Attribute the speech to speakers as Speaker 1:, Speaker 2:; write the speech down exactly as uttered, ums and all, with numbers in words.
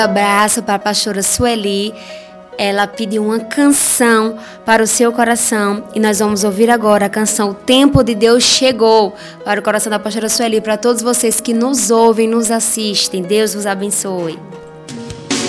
Speaker 1: Abraço para a pastora Sueli. Ela pediu uma canção para o seu coração e nós vamos ouvir agora a canção O Tempo de Deus Chegou para o coração da pastora Sueli, para todos vocês que nos ouvem, nos assistem. Deus vos abençoe.